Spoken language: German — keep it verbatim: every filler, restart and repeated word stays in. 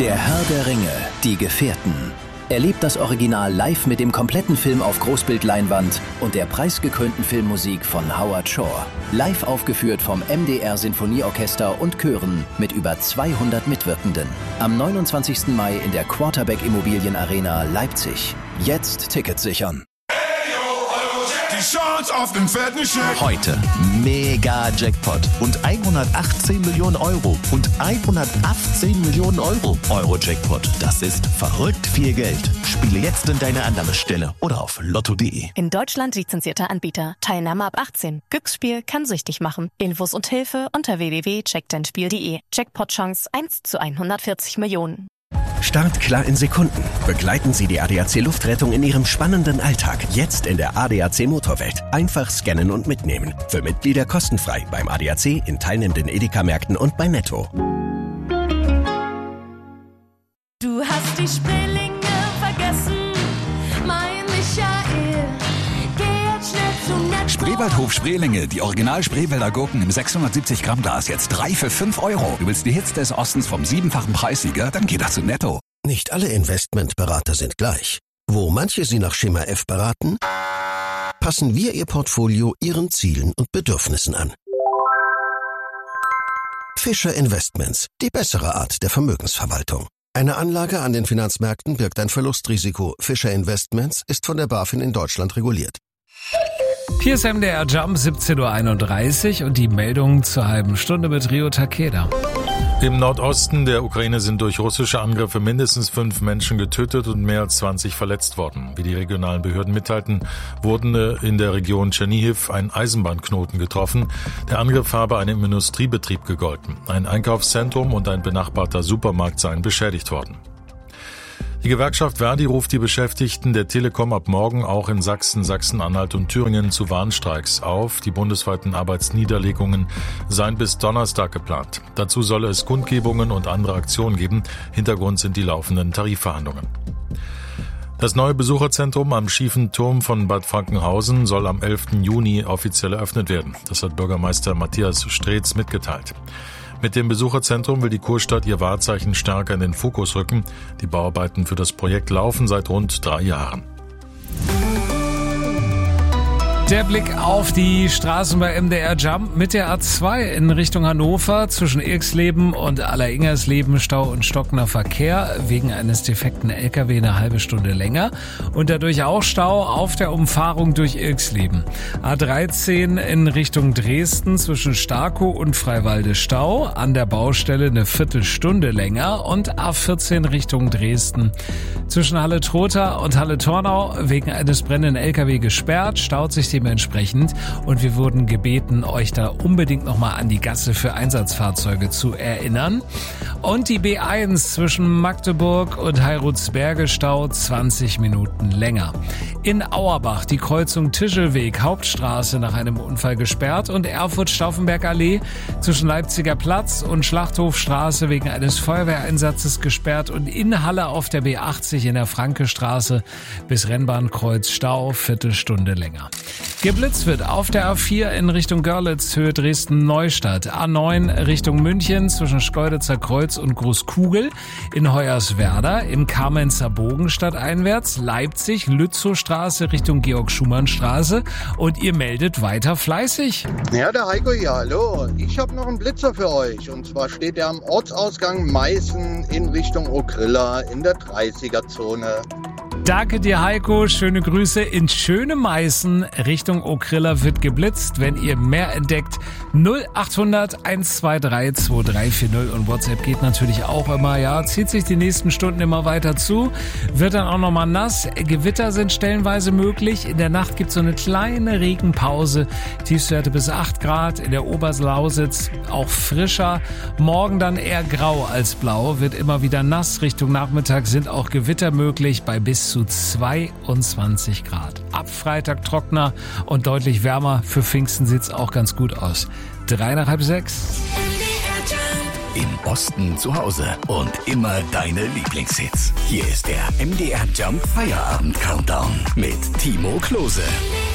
Der Herr der Ringe, die Gefährten. Erlebt das Original live mit dem kompletten Film auf Großbildleinwand und der preisgekrönten Filmmusik von Howard Shore. Live aufgeführt vom M D R Sinfonieorchester und Chören mit über zweihundert Mitwirkenden. Am neunundzwanzigsten Mai in der Quarterback Immobilien Arena Leipzig. Jetzt Tickets sichern. Die Chance auf den fetten Scheck. Heute Mega-Jackpot und hundertachtzehn Millionen Euro und hundertachtzehn Millionen Euro. Euro-Jackpot, das ist verrückt viel Geld. Spiele jetzt in deine Annahmestelle oder auf lotto punkt de. In Deutschland lizenzierter Anbieter. Teilnahme ab achtzehn. Glücksspiel kann süchtig machen. Infos und Hilfe unter w w w punkt check dein spiel punkt de. Jackpot-Chance eins zu hundertvierzig Millionen. Start klar in Sekunden. Begleiten Sie die A D A C Luftrettung in Ihrem spannenden Alltag. Jetzt in der A D A C Motorwelt. Einfach scannen und mitnehmen. Für Mitglieder kostenfrei beim A D A C, in teilnehmenden Edeka-Märkten und bei Netto. Du hast die Spreelinge vergessen, mein Michael. Geh jetzt schnell zu Netto. Spreewaldhof Spreelinge, die Original-Spreewälder Gurken im sechshundertsiebzig Gramm Glas, jetzt drei für fünf Euro. Du willst die Hits des Ostens vom siebenfachen Preissieger? Dann geh doch zu Netto. Nicht alle Investmentberater sind gleich. Wo manche Sie nach Schema F beraten, passen wir Ihr Portfolio Ihren Zielen und Bedürfnissen an. Fischer Investments, die bessere Art der Vermögensverwaltung. Eine Anlage an den Finanzmärkten birgt ein Verlustrisiko. Fischer Investments ist von der BaFin in Deutschland reguliert. Hier ist M D R Jump, siebzehn Uhr einunddreißig und die Meldung zur halben Stunde mit Rio Takeda. Im Nordosten der Ukraine sind durch russische Angriffe mindestens fünf Menschen getötet und mehr als zwanzig verletzt worden. Wie die regionalen Behörden mitteilten, wurden in der Region Tschernihiv ein Eisenbahnknoten getroffen. Der Angriff habe einem Industriebetrieb gegolten. Ein Einkaufszentrum und ein benachbarter Supermarkt seien beschädigt worden. Die Gewerkschaft Verdi ruft die Beschäftigten der Telekom ab morgen auch in Sachsen, Sachsen-Anhalt und Thüringen zu Warnstreiks auf. Die bundesweiten Arbeitsniederlegungen seien bis Donnerstag geplant. Dazu solle es Kundgebungen und andere Aktionen geben. Hintergrund sind die laufenden Tarifverhandlungen. Das neue Besucherzentrum am Schiefen Turm von Bad Frankenhausen soll am elften Juni offiziell eröffnet werden. Das hat Bürgermeister Matthias Streetz mitgeteilt. Mit dem Besucherzentrum will die Kurstadt ihr Wahrzeichen stärker in den Fokus rücken. Die Bauarbeiten für das Projekt laufen seit rund drei Jahren. Der Blick auf die Straßen bei M D R Jump mit der A zwei in Richtung Hannover zwischen Irxleben und Alleringers-Leben Stau und stockender Verkehr wegen eines defekten L K W eine halbe Stunde länger und dadurch auch Stau auf der Umfahrung durch Irxleben. A dreizehn in Richtung Dresden zwischen Starkow und Freiwalde Stau, an der Baustelle eine Viertelstunde länger und A vierzehn Richtung Dresden zwischen Halle-Trotha und Halle-Tornau wegen eines brennenden L K W gesperrt, staut sich dementsprechend und wir wurden gebeten, euch da unbedingt nochmal an die Gasse für Einsatzfahrzeuge zu erinnern. Und die B eins zwischen Magdeburg und Heirutsberge Stau zwanzig Minuten länger. In Auerbach die Kreuzung Tischelweg, Hauptstraße nach einem Unfall gesperrt und Erfurt-Stauffenberg-Allee zwischen Leipziger Platz und Schlachthofstraße wegen eines Feuerwehreinsatzes gesperrt und in Halle auf der B achtzig in der Franke-Straße bis Rennbahnkreuz Stau, Viertelstunde länger. Geblitzt wird auf der A vier in Richtung Görlitz, Höhe Dresden-Neustadt. A neun Richtung München zwischen Schkeuditzer Kreuz und Großkugel. In Hoyerswerda im Kamenzer Bogen stadteinwärts. Leipzig, Lützowstraße Richtung Georg-Schumann-Straße. Und ihr meldet weiter fleißig. Ja, der Heiko hier, hallo. Ich habe noch einen Blitzer für euch. Und zwar steht er am Ortsausgang Meißen in Richtung Okrilla in der dreißiger-Zone. Danke dir, Heiko. Schöne Grüße in schöne Meißen. Richtung Okrilla wird geblitzt. Wenn ihr mehr entdeckt, null acht hundert eins zwei drei zwei drei vier null und WhatsApp geht natürlich auch immer. Ja, zieht sich die nächsten Stunden immer weiter zu. Wird dann auch nochmal nass. Gewitter sind stellenweise möglich. In der Nacht gibt es so eine kleine Regenpause. Tiefstwerte bis acht Grad. In der Oberlausitz auch frischer. Morgen dann eher grau als blau. Wird immer wieder nass. Richtung Nachmittag sind auch Gewitter möglich bei bis zu zweiundzwanzig Grad. Ab Freitag trockener und deutlich wärmer. Für Pfingsten sieht's auch ganz gut aus. Drei nach halb sechs. Im Osten zu Hause und immer deine Lieblingshits. Hier ist der M D R Jump Feierabend Countdown mit Timo Klose.